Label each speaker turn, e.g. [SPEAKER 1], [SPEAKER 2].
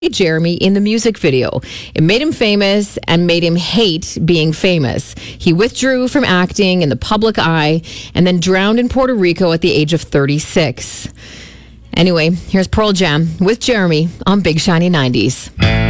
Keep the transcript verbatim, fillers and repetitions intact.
[SPEAKER 1] Jeremy in the music video. It made him famous and made him hate being famous. He withdrew from acting in the public eye and then drowned in Puerto Rico at the age of thirty-six. Anyway, here's Pearl Jam with Jeremy on Big Shiny nineties.